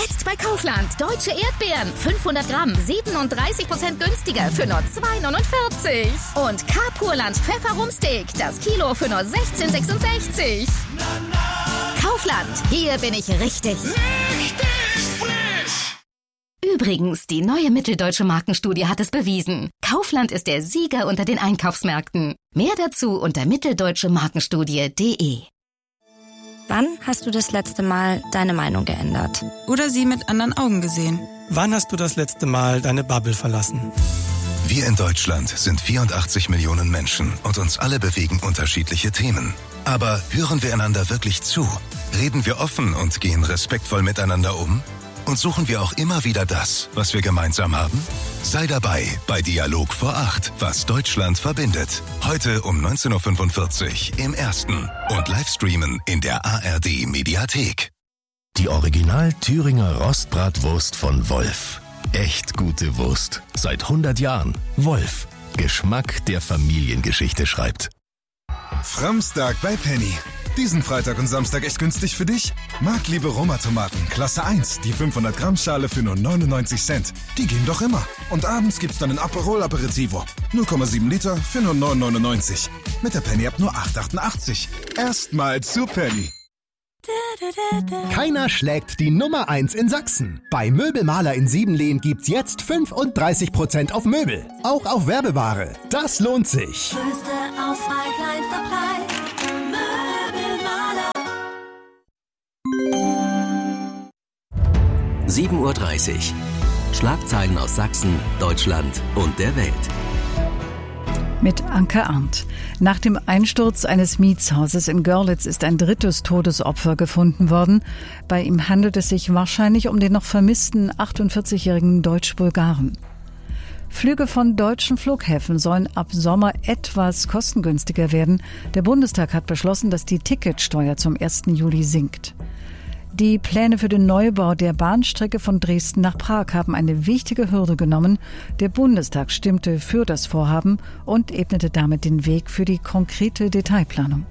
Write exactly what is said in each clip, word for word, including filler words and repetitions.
Jetzt bei Kaufland. Deutsche Erdbeeren. fünfhundert Gramm. siebenunddreißig Prozent günstiger für nur zwei neunundvierzig. Und K-Purland Pfefferumsteak. Das Kilo für nur sechzehn sechsundsechzig. Kaufland. Hier bin ich richtig. Richtig frisch. Übrigens, die neue mitteldeutsche Markenstudie hat es bewiesen. Kaufland ist der Sieger unter den Einkaufsmärkten. Mehr dazu unter mitteldeutsche markenstudie punkt de. Wann hast du das letzte Mal deine Meinung geändert? Oder sie mit anderen Augen gesehen? Wann hast du das letzte Mal deine Bubble verlassen? Wir in Deutschland sind vierundachtzig Millionen Menschen und uns alle bewegen unterschiedliche Themen. Aber hören wir einander wirklich zu? Reden wir offen und gehen respektvoll miteinander um? Und suchen wir auch immer wieder das, was wir gemeinsam haben? Sei dabei bei Dialog vor acht, was Deutschland verbindet. Heute um neunzehn Uhr fünfundvierzig im Ersten und Livestreamen in der A R D Mediathek. Die Original Thüringer Rostbratwurst von Wolf. Echt gute Wurst. Seit hundert Jahren. Wolf. Geschmack, der Familiengeschichte schreibt. Framstag bei Penny. Diesen Freitag und Samstag echt günstig für dich? Marktliebe Roma-Tomaten, Klasse eins, die fünfhundert Gramm Schale für nur neunundneunzig Cent. Die gehen doch immer. Und abends gibt's dann ein Aperol Aperitivo. null Komma sieben Liter für nur neun neunundneunzig. Mit der Penny ab nur acht achtundachtzig. Erstmal zu Penny. Keiner schlägt die Nummer eins in Sachsen. Bei Möbelmaler in Siebenlehn gibt's jetzt fünfunddreißig Prozent auf Möbel. Auch auf Werbeware. Das lohnt sich. Größte Auswahl, kleinster Preis. Möbelmaler. sieben Uhr dreißig. Schlagzeilen aus Sachsen, Deutschland und der Welt. Mit Anke Arndt. Nach dem Einsturz eines Mietshauses in Görlitz ist ein drittes Todesopfer gefunden worden. Bei ihm handelt es sich wahrscheinlich um den noch vermissten achtundvierzigjährigen Deutsch-Bulgaren. Flüge von deutschen Flughäfen sollen ab Sommer etwas kostengünstiger werden. Der Bundestag hat beschlossen, dass die Ticketsteuer zum ersten Juli sinkt. Die Pläne für den Neubau der Bahnstrecke von Dresden nach Prag haben eine wichtige Hürde genommen. Der Bundestag stimmte für das Vorhaben und ebnete damit den Weg für die konkrete Detailplanung.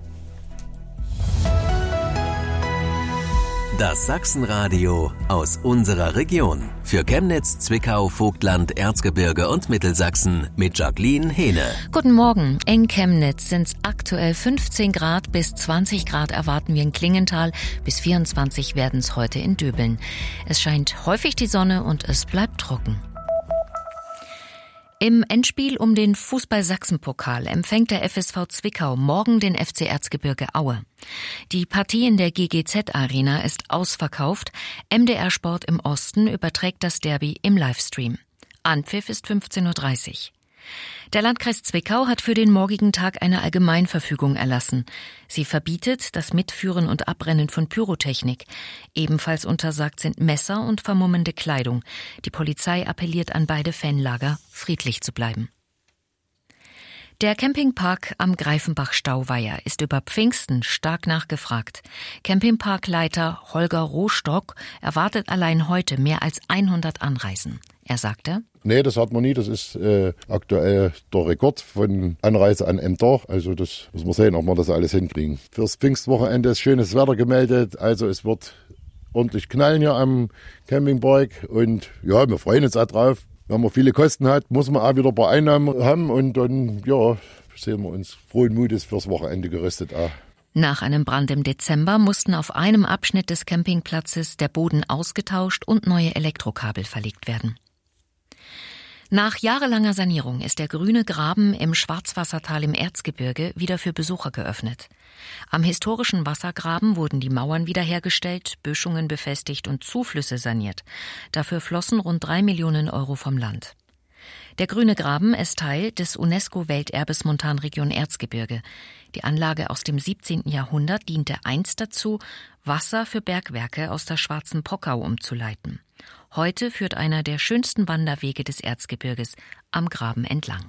Das Sachsenradio aus unserer Region. Für Chemnitz, Zwickau, Vogtland, Erzgebirge und Mittelsachsen mit Jacqueline Hehne. Guten Morgen. In Chemnitz sind es aktuell fünfzehn Grad, bis zwanzig Grad erwarten wir in Klingenthal, bis vierundzwanzig werden es heute in Döbeln. Es scheint häufig die Sonne und es bleibt trocken. Im Endspiel um den Fußball-Sachsen-Pokal empfängt der F S V Zwickau morgen den F C Erzgebirge Aue. Die Partie in der G G Z-Arena ist ausverkauft. M D R Sport im Osten überträgt das Derby im Livestream. Anpfiff ist fünfzehn Uhr dreißig. Der Landkreis Zwickau hat für den morgigen Tag eine Allgemeinverfügung erlassen. Sie verbietet das Mitführen und Abrennen von Pyrotechnik. Ebenfalls untersagt sind Messer und vermummende Kleidung. Die Polizei appelliert an beide Fanlager, friedlich zu bleiben. Der Campingpark am Greifenbach-Stauweiher ist über Pfingsten stark nachgefragt. Campingparkleiter Holger Rostock erwartet allein heute mehr als hundert Anreisen. Er sagte: Nee, das hat man nie. Das ist äh, aktuell der Rekord von Anreise an einem Tag. Also das muss man sehen, ob wir das alles hinkriegen. Fürs Pfingstwochenende ist schönes Wetter gemeldet. Also es wird ordentlich knallen hier am Campingpark. Und ja, wir freuen uns auch drauf. Wenn man viele Kosten hat, muss man auch wieder ein paar Einnahmen haben. Und dann, ja, sehen wir uns frohen Mutes fürs Wochenende gerüstet auch. Nach einem Brand im Dezember mussten auf einem Abschnitt des Campingplatzes der Boden ausgetauscht und neue Elektrokabel verlegt werden. Nach jahrelanger Sanierung ist der Grüne Graben im Schwarzwassertal im Erzgebirge wieder für Besucher geöffnet. Am historischen Wassergraben wurden die Mauern wiederhergestellt, Böschungen befestigt und Zuflüsse saniert. Dafür flossen rund drei Millionen Euro vom Land. Der Grüne Graben ist Teil des UNESCO-Welterbes Montanregion Erzgebirge. Die Anlage aus dem siebzehnten Jahrhundert diente einst dazu, Wasser für Bergwerke aus der Schwarzen Pockau umzuleiten. Heute führt einer der schönsten Wanderwege des Erzgebirges am Graben entlang.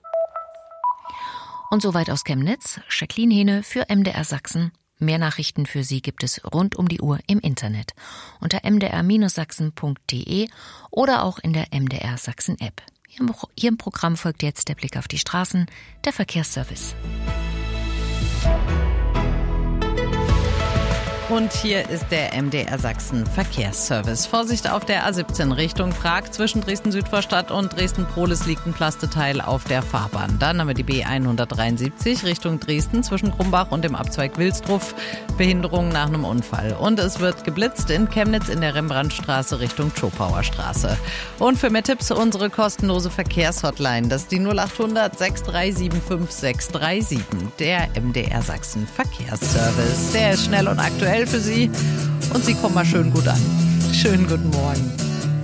Und soweit aus Chemnitz, Jacqueline Hehne für M D R Sachsen. Mehr Nachrichten für Sie gibt es rund um die Uhr im Internet unter m d r sachsen punkt d e oder auch in der M D R Sachsen App. Hier im Programm folgt jetzt der Blick auf die Straßen, der Verkehrsservice. Und hier ist der M D R Sachsen Verkehrsservice. Vorsicht auf der A siebzehn Richtung Prag. Zwischen Dresden-Südvorstadt und Dresden-Prohlis liegt ein Plasteteil auf der Fahrbahn. Dann haben wir die B hundertdreiundsiebzig Richtung Dresden zwischen Krumbach und dem Abzweig Wilsdruff. Behinderung nach einem Unfall. Und es wird geblitzt in Chemnitz in der Rembrandtstraße Richtung Schopauer Straße. Und für mehr Tipps unsere kostenlose Verkehrshotline. Das ist die null acht hundert sechs drei sieben fünf sechs drei sieben. Der M D R Sachsen Verkehrsservice. Der ist schnell und aktuell für Sie und Sie kommen mal schön gut an. Schönen guten Morgen.